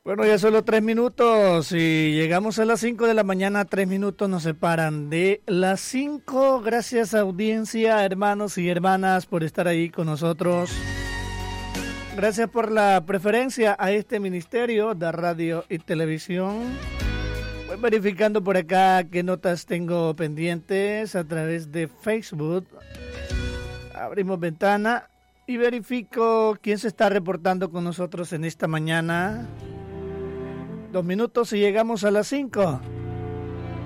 Bueno, ya solo 3 minutos y llegamos a las 5 de la mañana. 3 minutos nos separan de las 5. Gracias, audiencia, hermanos y hermanas, por estar ahí con nosotros. Gracias por la preferencia a este ministerio de radio y televisión. Voy verificando por acá qué notas tengo pendientes a través de Facebook. Abrimos ventana y verifico quién se está reportando con nosotros en esta mañana. 2 minutos y llegamos a las 5.